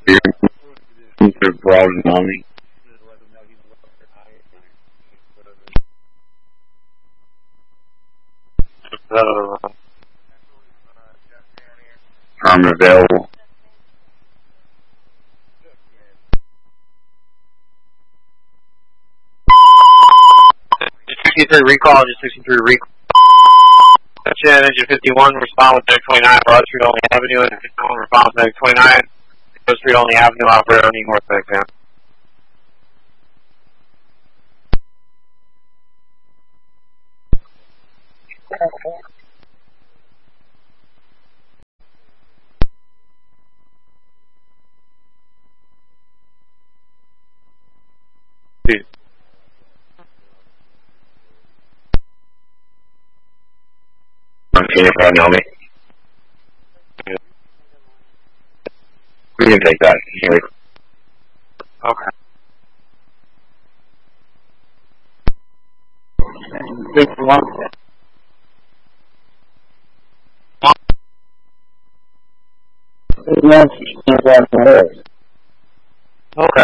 They're broadening on me. I'm available. Just 63 recall, just 63 recall. Engine 51, respond with Medic 29, Broad Street Only Avenue, and 51, respond with Medic 29, Broad Street Only Avenue, operator only North Medic Van. Can you probably know me? We can take that. Okay. Okay.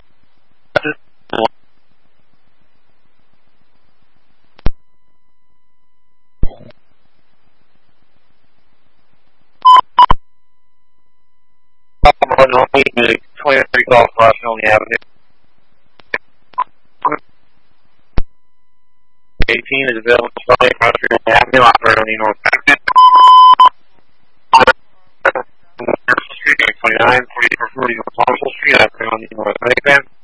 Only 23 calls Broad Street Only Avenue. 18 is available to Broad Street Only Avenue, operator only North Medic Van. 29, 40 for 40 on Marshall Street, operator only North Medic Van.